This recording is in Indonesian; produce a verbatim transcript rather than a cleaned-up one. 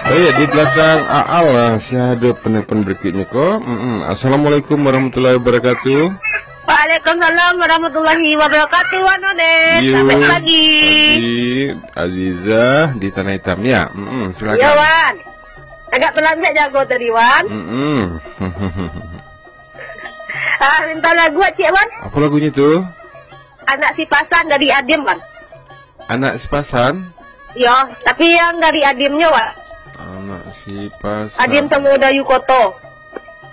Oh iya, di belakang Aal lah, si ada penelpon berikutnya kok. Mm -mm. Assalamualaikum warahmatullahi wabarakatuh. Waalaikumsalam warahmatullahi wabarakatuh. Anode, selamat pagi. Pagi, Aziza di Tanah Hitam ya. Mm -mm, silakan. Ya Wan, agak terlambat jago tadi Wan. Mm -mm. Ah, minta lagu Cik Wan. Apa lagunya tuh? Anak si Pasan dari Adim Wan. Anak sepasan? Ya, tapi yang dari Adimnya Wan. Anak si pasan. Adim Temuda Yukoto.